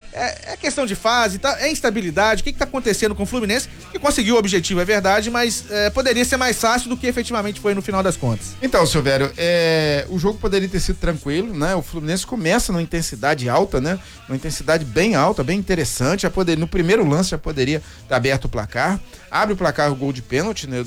É questão de fase, tá? É instabilidade, o que tá acontecendo com o Fluminense, que conseguiu o objetivo, é verdade, mas poderia ser mais fácil do que efetivamente foi no final das contas. Então, Silvério, o jogo poderia ter sido tranquilo, né? O Fluminense começa numa intensidade alta, né? Uma intensidade bem alta, bem interessante, no primeiro lance já poderia ter aberto o placar, abre o placar o gol de pênalti, né?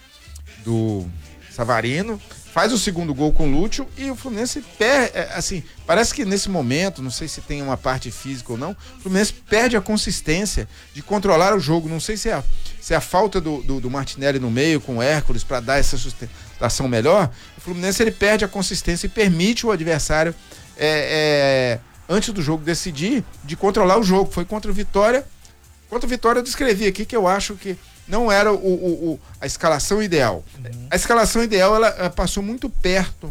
Do Savarino, faz o segundo gol com o Lúcio e o Fluminense assim, parece que nesse momento, não sei se tem uma parte física ou não, o Fluminense perde a consistência de controlar o jogo, não sei se é a falta do Martinelli no meio com o Hércules para dar essa sustentação melhor, o Fluminense ele perde a consistência e permite o adversário antes do jogo decidir, de controlar o jogo. Foi contra o Vitória. Contra o Vitória eu descrevi aqui que eu acho que não era a escalação ideal. A escalação ideal, ela passou muito perto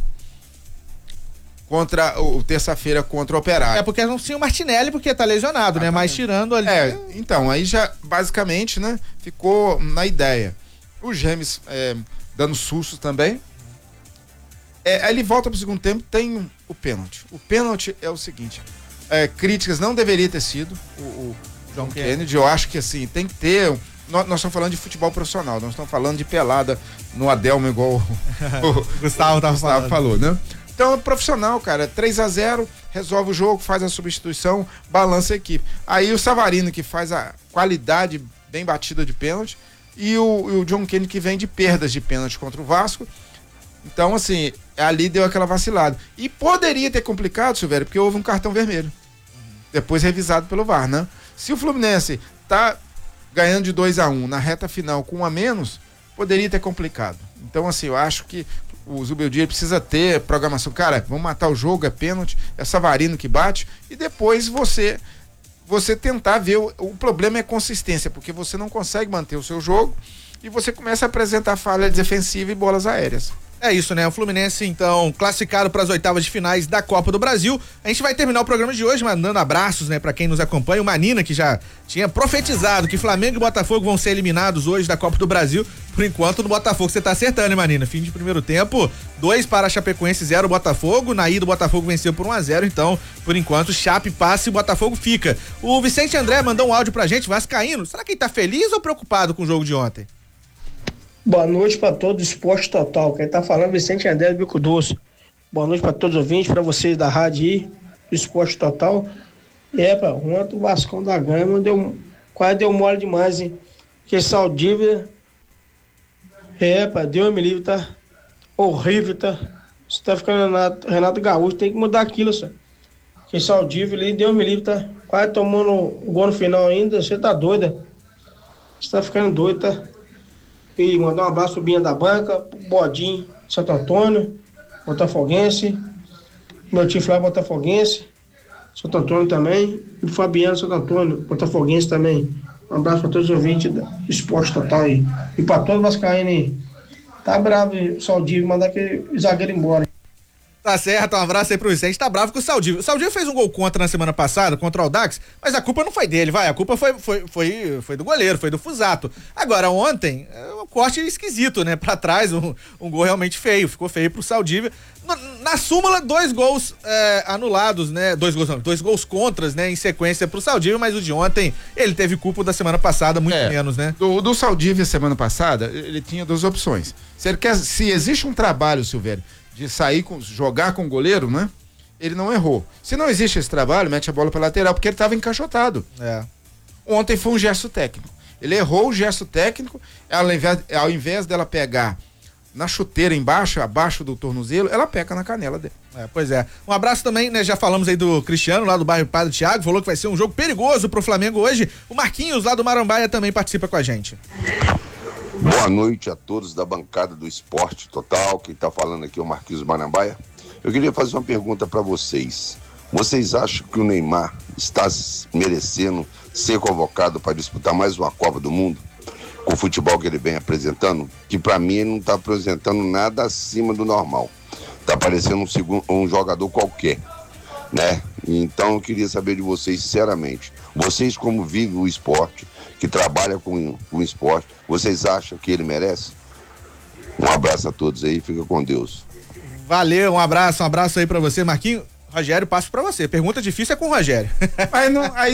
contra o terça-feira contra o Operário. Porque não tinha o Martinelli porque tá lesionado, né? Mas tirando ali... Então, aí já, basicamente, né, ficou na ideia. O James dando sustos também. Aí ele volta pro segundo tempo, tem o pênalti. O pênalti é o seguinte, críticas não deveria ter sido o John Kennedy, eu acho que assim, tem que ter... Nós estamos falando de futebol profissional, nós estamos falando de pelada no Adelmo, igual o Gustavo falou, né? Então é profissional, cara, 3-0, resolve o jogo, faz a substituição, balança a equipe. Aí o Savarino, que faz a qualidade bem batida de pênalti, e o John Kennedy, que vem de perdas de pênalti contra o Vasco. Então, assim, ali deu aquela vacilada. E poderia ter complicado, Silvério, porque houve um cartão vermelho. Depois revisado pelo VAR, né? Se o Fluminense tá ganhando de 2-1 na reta final com 1 a menos, poderia ter complicado. Então, assim, eu acho que o Zubeldia precisa ter programação. Cara, vamos matar o jogo, é pênalti, é Savarino que bate, e depois você tentar ver. O problema é consistência, porque você não consegue manter o seu jogo e você começa a apresentar falha defensiva e bolas aéreas. É isso, né? O Fluminense, então, classificado para as oitavas de finais da Copa do Brasil. A gente vai terminar o programa de hoje mandando abraços, né, para quem nos acompanha. O Manina, que já tinha profetizado que Flamengo e Botafogo vão ser eliminados hoje da Copa do Brasil. Por enquanto, no Botafogo você tá acertando, hein, Manina? Fim de primeiro tempo, 2 para a Chapecoense, 0 Botafogo. Na ida, o Botafogo venceu por 1-0. Então, por enquanto, Chape passa e o Botafogo fica. O Vicente André mandou um áudio pra gente, vascaíno. Será que ele tá feliz ou preocupado com o jogo de ontem? Boa noite para todos do Esporte Total. Quem tá falando é Vicente André do Bico Doce. Boa noite para todos os ouvintes, para vocês da rádio aí, do Esporte Total. Ontem o Vascão da Gama quase deu mole demais, hein? Que Saldívia, Deus me livre, tá? Horrível, tá? Você tá ficando Renato Gaúcho, tem que mudar aquilo, só. Que Saldívia ali, Deus me livre, tá? Quase tomando o gol no final ainda, você tá doida. Você tá ficando doido, tá? E mandar um abraço pro Binha da Banca, pro Bodinho, Santo Antônio, Botafoguense, meu tio Flávio Botafoguense, Santo Antônio também, e o Fabiano Santo Antônio, Botafoguense também. Um abraço para todos os ouvintes do Esporte Total aí. E para todo Vascaíno aí. Tá bravo o Saldívio, mandar aquele zagueiro embora. Tá certo, um abraço aí pro Vicente, tá bravo com o Saldívio. O Saldívio fez um gol contra na semana passada, contra o Audax, mas a culpa não foi dele, a culpa foi do goleiro, foi do Fusato. Agora, ontem, um corte esquisito, né, pra trás, um gol realmente feio, ficou feio pro Saldívio. Na súmula, 2 gols anulados, né, 2 gols contras, né, em sequência pro Saldívio, mas o de ontem, ele teve culpa da semana passada, muito menos, né? Do Saldívio, semana passada, ele tinha 2 opções. Se existe um trabalho, Silvério, de jogar com o goleiro, né? Ele não errou. Se não existe esse trabalho, mete a bola para lateral, porque ele estava encaixotado. Ontem foi um gesto técnico. Ele errou o gesto técnico, ao invés dela pegar na chuteira abaixo do tornozelo, ela pega na canela dele. Pois é. Um abraço também, né? Já falamos aí do Cristiano, lá do bairro Padre Thiago, falou que vai ser um jogo perigoso pro Flamengo hoje. O Marquinhos, lá do Marambaia, também participa com a gente. Boa noite a todos da bancada do Esporte Total. Quem está falando aqui é o Marquinhos Marambaia. Eu queria fazer uma pergunta para vocês. Vocês acham que o Neymar está merecendo ser convocado para disputar mais uma Copa do Mundo? Com o futebol que ele vem apresentando? Que para mim ele não está apresentando nada acima do normal. Está parecendo um jogador qualquer, né? Então eu queria saber de vocês, sinceramente. Vocês, como vivem o esporte, que trabalha com o esporte, vocês acham que ele merece? Um abraço a todos aí, fica com Deus. Valeu, um abraço aí pra você, Marquinhos. Rogério, passo pra você. Pergunta difícil é com o Rogério. Aí